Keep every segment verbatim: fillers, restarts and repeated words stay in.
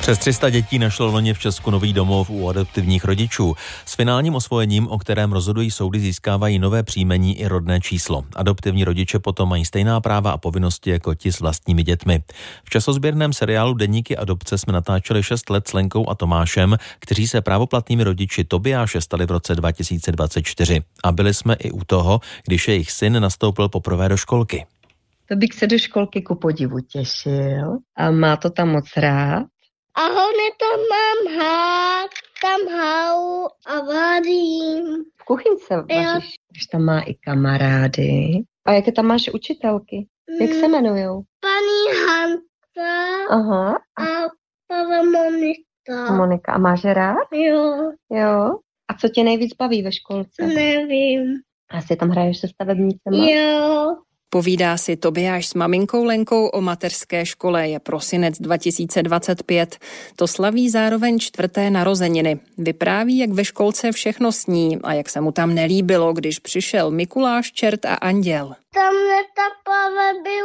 Přes tři sta dětí našlo loni v Česku nový domov u adoptivních rodičů. S finálním osvojením, o kterém rozhodují soudy, získávají nové příjmení i rodné číslo. Adoptivní rodiče potom mají stejná práva a povinnosti jako ti s vlastními dětmi. V časozběrném seriálu Deníky adopce jsme natáčeli šest let s Lenkou a Tomášem, kteří se právoplatnými rodiči Tobiáše stali v roce dva tisíce dvacet čtyři. A byli jsme i u toho, když jejich syn nastoupil poprvé do školky. Tobík se do školky ku podivu těšil a má to tam moc rád. A hlavně tam mám hát, tam hau a varím. V kuchynce vaříš, když tam má i kamarády. A jaké tam máš učitelky? Jak se jmenujou? Paní Hanka. Aha. A paní Monika. Monika. A máš je rád? Jo. Jo. A co tě nejvíc baví ve školce? Nevím. Asi tam hraješ se stavebnicema? Jo. Povídá si Tobiáš s maminkou Lenkou o mateřské škole. Je prosinec dva tisíce dvacet pět. To slaví zároveň čtvrté narozeniny. Vypráví, jak ve školce všechno sní a jak se mu tam nelíbilo, když přišel Mikuláš, čert a anděl. Tam netapave byl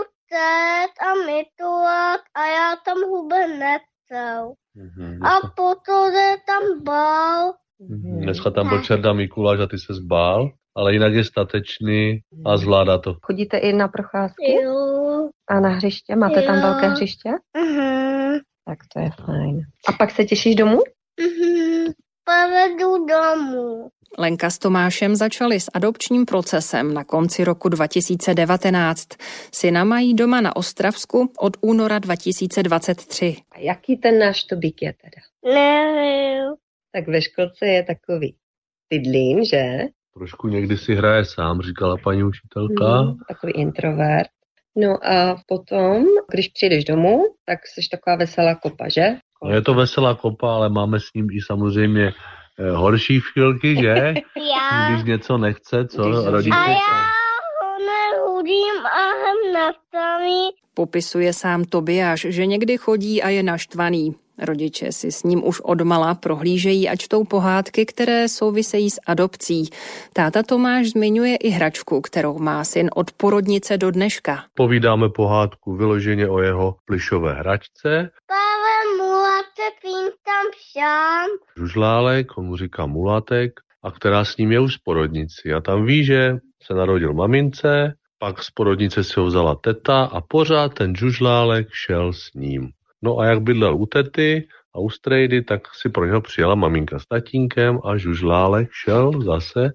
tét a Mikuláš a já tam vůbec nechtěl. Mm-hmm. A potom je tam bál. Mm-hmm. Dneska tam byl čert a Mikuláš a ty se zbál? Ale jinak je statečný a zvládá to. Chodíte i na procházky? Jo. A na hřiště? Máte jo. tam velké hřiště? Mhm. Tak to je fajn. A pak se těšíš domů? Mhm. Povedu domů. Lenka s Tomášem začali s adopčním procesem na konci roku dva tisíce devatenáct. Syna mají doma na Ostravsku od února dva tisíce dvacet tři. A jaký ten náš Tobík je teda? Nevím. Tak ve školce je takový tydlín, že? Trošku někdy si hraje sám, říkala paní učitelka. Hmm, takový introvert. No a potom, když přijdeš domů, tak jsi taková veselá kopa, že? No je to veselá kopa, ale máme s ním i samozřejmě eh, horší chvilky, že? Já. Když něco nechce, co Když rodiče. A já ho nehudím a jsem nastaví. Popisuje sám Tobiáš, že někdy chodí a je naštvaný. Rodiče si s ním už odmala prohlížejí a čtou pohádky, které souvisejí s adopcí. Táta Tomáš zmiňuje i hračku, kterou má syn od porodnice do dneška. Povídáme pohádku vyloženě o jeho plišové hračce. Pavel Mulatek, jim tam sám. Žužlálek, on mu říká Mulatek, a která s ním je už z porodnici. A tam ví, že se narodil mamince, pak z porodnice si ho vzala teta a pořád ten žužlálek šel s ním. No a jak bydlel u tety a u strejdy, tak si pro něho přijela maminka s tatínkem a žužlálek šel zase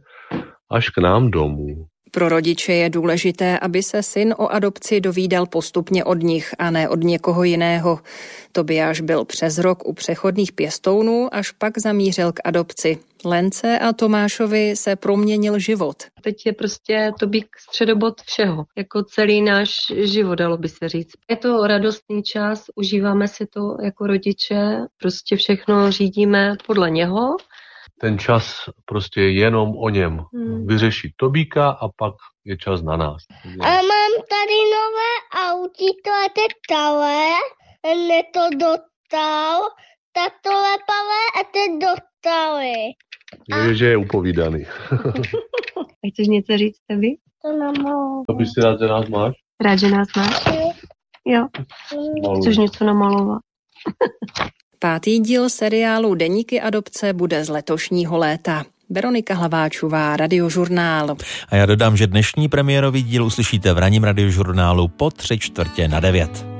až k nám domů. Pro rodiče je důležité, aby se syn o adopci dovídal postupně od nich a ne od někoho jiného. Tobiáš byl přes rok u přechodných pěstounů, až pak zamířil k adopci. Lence a Tomášovi se proměnil život. Teď je prostě Tobík středobod všeho, jako celý náš život, dalo by se říct. Je to radostný čas, užíváme si to jako rodiče, prostě všechno řídíme podle něho. Ten čas prostě je jenom o něm. Hmm. Vyřešit Tobíka a pak je čas na nás. A mám tady nové autito a teď tale, ne to dostal, tak to lepavé a teď dostali. Je, že je upovídaný. Chceš něco říct, Tobi? To namalovat. To bys si rád, že nás máš? Rád, že nás máš? Jo. Chceš něco namalovat? Pátý díl seriálu Deníky adopce bude z letošního léta. Veronika Hlaváčová, Radiožurnál. A já dodám, že dnešní premiérový díl uslyšíte v ranním Radiožurnálu po tři čtvrtě na devět.